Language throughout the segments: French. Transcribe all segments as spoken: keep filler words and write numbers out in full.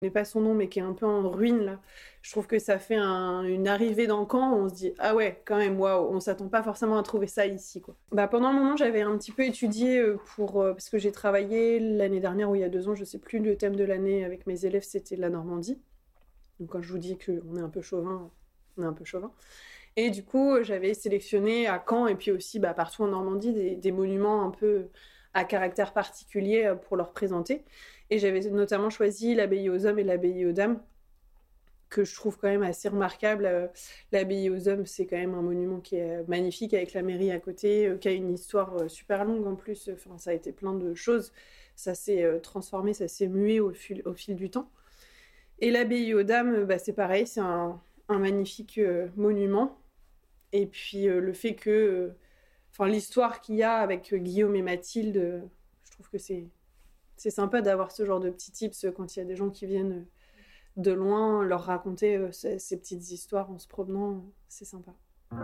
n'est pas son nom, mais qui est un peu en ruine, là. Je trouve que ça fait un, une arrivée dans Caen où on se dit « Ah ouais, quand même, waouh, on s'attend pas forcément à trouver ça ici, quoi. » Bah, pendant un moment, j'avais un petit peu étudié pour... parce que j'ai travaillé l'année dernière ou il y a deux ans, je sais plus, le thème de l'année avec mes élèves, c'était la Normandie. Donc quand je vous dis qu'on est un peu chauvin, on est un peu chauvin. Et du coup, j'avais sélectionné à Caen et puis aussi bah, partout en Normandie des, des monuments un peu à caractère particulier pour leur présenter. Et j'avais notamment choisi l'abbaye aux hommes et l'abbaye aux dames, que je trouve quand même assez remarquable. L'abbaye aux hommes, c'est quand même un monument qui est magnifique avec la mairie à côté, qui a une histoire super longue en plus. Enfin, ça a été plein de choses. Ça s'est transformé, ça s'est mué au fil, au fil du temps. Et l'abbaye aux dames, bah, c'est pareil, c'est un, un magnifique euh, monument. Et puis euh, le fait que... Enfin, euh, l'histoire qu'il y a avec euh, Guillaume et Mathilde, euh, je trouve que c'est, c'est sympa d'avoir ce genre de petits tips quand il y a des gens qui viennent de loin, leur raconter euh, ces, ces petites histoires en se promenant. C'est sympa.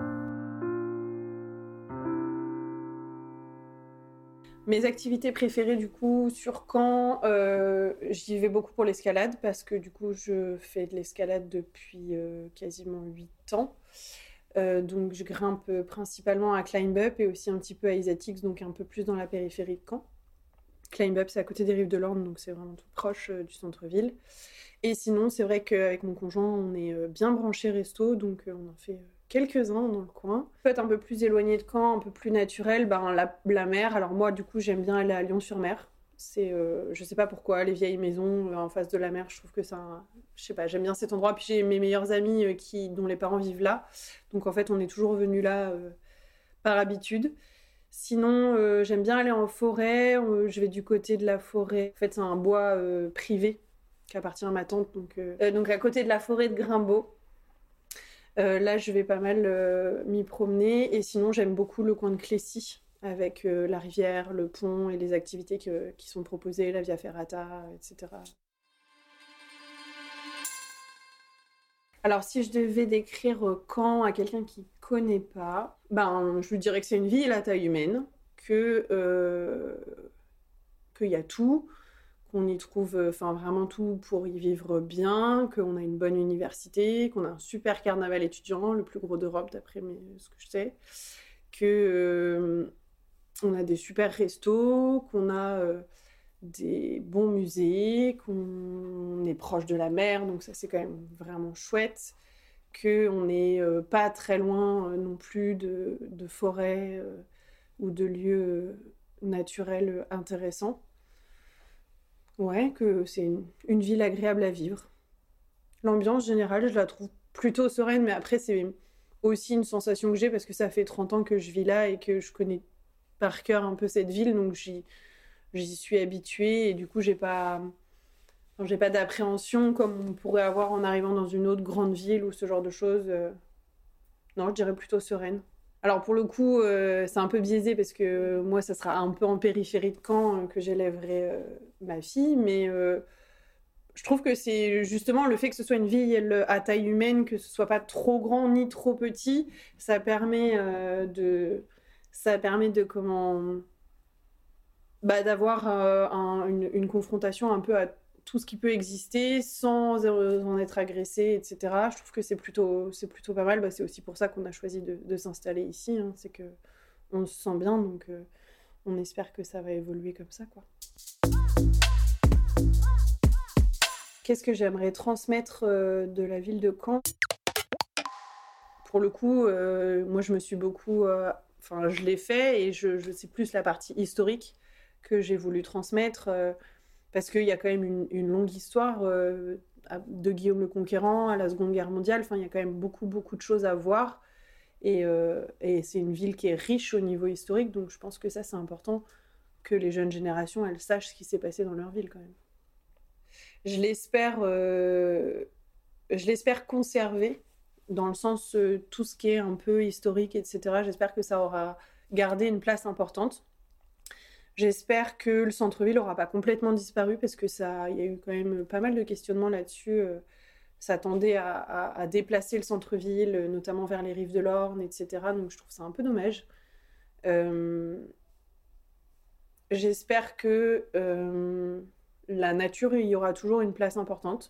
Mes activités préférées, du coup, sur Caen, euh, j'y vais beaucoup pour l'escalade parce que, du coup, je fais de l'escalade depuis euh, quasiment huit ans. Euh, donc, je grimpe principalement à Climb Up et aussi un petit peu à Isatix, donc un peu plus dans la périphérie de Caen. Climb Up, c'est à côté des Rives de l'Orne, donc c'est vraiment tout proche euh, du centre-ville. Et sinon, c'est vrai qu'avec mon conjoint, on est euh, bien branché resto, donc euh, on en fait... Euh, quelques-uns dans le coin. Peut-être un peu plus éloigné de Caen, un peu plus naturel, ben, la, la mer. Alors moi, du coup, j'aime bien aller à Lyon-sur-Mer. C'est, euh, je sais pas pourquoi, les vieilles maisons euh, en face de la mer, je trouve que ça... Je sais pas, j'aime bien cet endroit. Puis j'ai mes meilleurs amis euh, qui, dont les parents vivent là. Donc en fait, on est toujours venus là euh, par habitude. Sinon, euh, j'aime bien aller en forêt. Euh, je vais du côté de la forêt. En fait, c'est un bois euh, privé qui appartient à ma tante. Donc, euh, donc à côté de la forêt de Grimbaud. Euh, là, je vais pas mal euh, m'y promener. Et sinon, j'aime beaucoup le coin de Clécy, avec euh, la rivière, le pont et les activités que, qui sont proposées, la Via Ferrata, et cetera. Alors, si je devais décrire Caen à quelqu'un qui ne connaît pas, ben, je lui dirais que c'est une ville à taille humaine, que, euh, qu'il y a tout, qu'on y trouve enfin, vraiment tout pour y vivre bien, qu'on a une bonne université, qu'on a un super carnaval étudiant, le plus gros d'Europe d'après mes, ce que je sais, qu'on euh, a des super restos, qu'on a euh, des bons musées, qu'on est proche de la mer, donc ça c'est quand même vraiment chouette, qu'on n'est euh, pas très loin euh, non plus de, de forêts euh, ou de lieux euh, naturels intéressants. Ouais, que c'est une, une ville agréable à vivre. L'ambiance générale, je la trouve plutôt sereine, mais après, c'est aussi une sensation que j'ai parce que ça fait trente ans que je vis là et que je connais par cœur un peu cette ville, donc j'y, j'y suis habituée et du coup, j'ai pas, enfin, j'ai pas d'appréhension comme on pourrait avoir en arrivant dans une autre grande ville ou ce genre de choses. Non, je dirais plutôt sereine. Alors pour le coup, euh, c'est un peu biaisé parce que moi, ça sera un peu en périphérie de Caen euh, que j'élèverai euh, ma fille, mais euh, je trouve que c'est justement le fait que ce soit une ville à taille humaine, que ce soit pas trop grand ni trop petit, ça permet euh, de, ça permet de comment, bah, d'avoir euh, un, une, une confrontation un peu à tout ce qui peut exister sans en être agressé, et cetera. Je trouve que c'est plutôt, c'est plutôt pas mal. Bah, c'est aussi pour ça qu'on a choisi de, de s'installer ici. Hein. C'est que on se sent bien, donc euh, on espère que ça va évoluer comme ça, quoi. Qu'est-ce que j'aimerais transmettre euh, de la ville de Caen ? Pour le coup, euh, moi, je me suis beaucoup... Enfin, euh, je l'ai fait et je, je sais plus la partie historique que j'ai voulu transmettre euh, parce qu'il y a quand même une, une longue histoire euh, de Guillaume le Conquérant à la Seconde Guerre mondiale. Enfin, il y a quand même beaucoup, beaucoup de choses à voir. Et, euh, et c'est une ville qui est riche au niveau historique, donc je pense que ça, c'est important que les jeunes générations, elles sachent ce qui s'est passé dans leur ville quand même. Je l'espère, euh, je l'espère conserver, dans le sens euh, tout ce qui est un peu historique, et cetera. J'espère que ça aura gardé une place importante. J'espère que le centre-ville n'aura pas complètement disparu, parce que ça, il y a eu quand même pas mal de questionnements là-dessus. Euh, ça tendait à, à, à déplacer le centre-ville, notamment vers les rives de l'Orne, et cetera. Donc je trouve ça un peu dommage. Euh, j'espère que euh, la nature, il y aura toujours une place importante.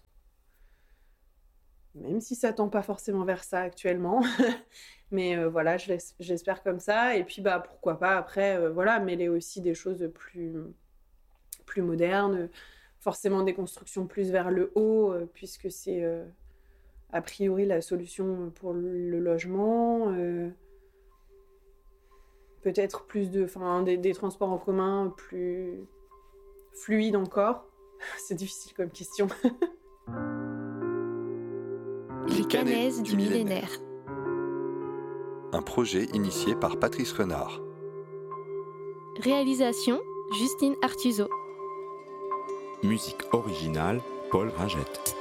Même si ça tend pas forcément vers ça actuellement. Mais euh, voilà, je l'es- j'espère comme ça. Et puis, bah, pourquoi pas après, euh, voilà, mêler aussi des choses plus, plus modernes, forcément des constructions plus vers le haut, euh, puisque c'est euh, a priori la solution pour le, le logement. Euh, peut-être plus de, enfin, des, des transports en commun plus fluides encore. C'est difficile comme question. Les Canaises du millénaire. Un projet initié par Patrice Renard. Réalisation Justine Artuso. Musique originale Paul Ragette.